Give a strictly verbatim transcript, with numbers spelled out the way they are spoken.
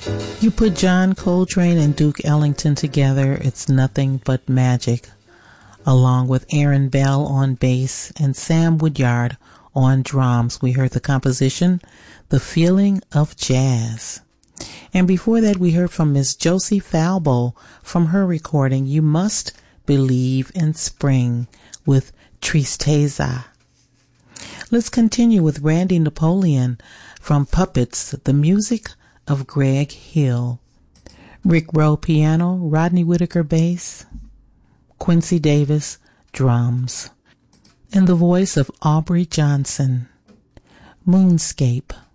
You put John Coltrane and Duke Ellington together, it's nothing but magic. Along with Aaron Bell on bass and Sam Woodyard on drums, we heard the composition, The Feeling of Jazz. And before that, we heard from Miss Josie Falbo from her recording, You Must Believe in Spring, with Tristeza. Let's continue with Randy Napoleon from Puppets, the music of Greg Hill. Rick Rowe piano, Rodney Whitaker bass, Quincy Davis drums. In the voice of Aubrey Johnson, Moonscape.